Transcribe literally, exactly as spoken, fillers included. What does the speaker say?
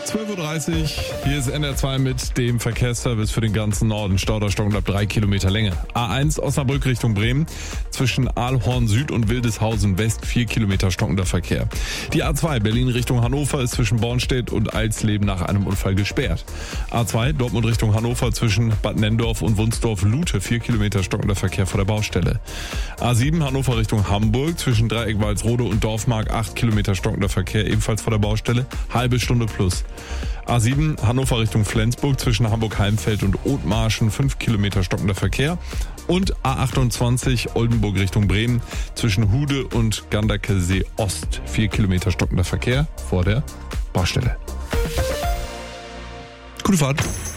zwölf Uhr dreißig, hier ist N R zwei mit dem Verkehrsservice für den ganzen Norden. Stau der stockend ab drei Kilometer Länge. A eins Osnabrück Richtung Bremen, zwischen Aalhorn Süd und Wildeshausen West vier Kilometer stockender Verkehr. Die A zwei Berlin Richtung Hannover ist zwischen Bornstedt und Alsleben nach einem Unfall gesperrt. A zwei Dortmund Richtung Hannover zwischen Bad Nenndorf und Wunsdorf-Lute vier Kilometer stockender Verkehr vor der Baustelle. A sieben Hannover Richtung Hamburg zwischen Dreieck Walsrode und Dorfmark acht Kilometer stockender Verkehr ebenfalls vor der Baustelle, halbe Stunde plus. A sieben Hannover Richtung Flensburg zwischen Hamburg-Heimfeld und Othmarschen fünf Kilometer stockender Verkehr. Und A achtundzwanzig Oldenburg Richtung Bremen zwischen Hude und Ganderkesee Ost vier Kilometer stockender Verkehr vor der Baustelle. Gute Fahrt.